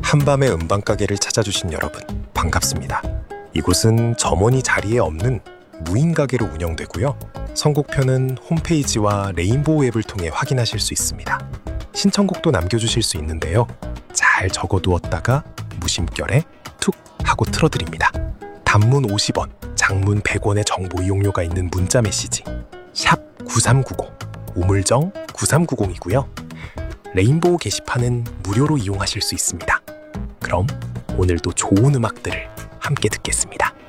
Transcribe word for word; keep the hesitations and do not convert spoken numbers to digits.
한밤의 음반가게를 찾아주신 여러분 반갑습니다. 이곳은 점원이 자리에 없는 무인 가게로 운영되고요. 선곡표는 홈페이지와 레인보우 앱을 통해 확인하실 수 있습니다. 신청곡도 남겨주실 수 있는데요. 잘 적어두었다가 무심결에 툭 하고 틀어드립니다. 단문 오십 원, 장문 백 원의 정보 이용료가 있는 문자 메시지 샵 구삼구공, 우물정 구삼구공이고요. 레인보우 게시판은 무료로 이용하실 수 있습니다. 그럼 오늘도 좋은 음악들을 함께 듣겠습니다.